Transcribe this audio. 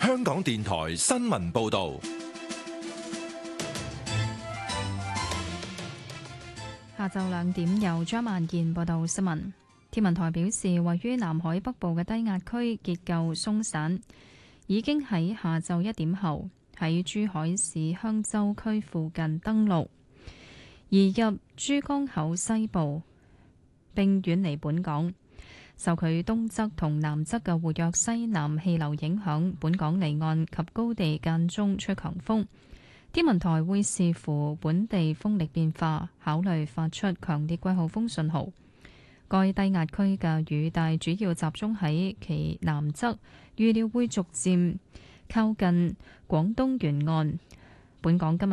香港電台新聞報道。 下晝2點由張萬健報道新聞。天文台表示，位於南海北部嘅低壓區結構鬆散，已經喺下晝1點後喺珠海市香洲區附近登陸，移入珠江口西部並遠離本港。受佢東側同南側嘅活躍西南氣流影響，本港離岸及高地間中吹強風。天文台會視乎本地風力變化，考慮發出強烈季候風信號。該低壓區嘅雨帶主要集中喺其南側，預料會逐漸靠近廣東沿岸。本港今日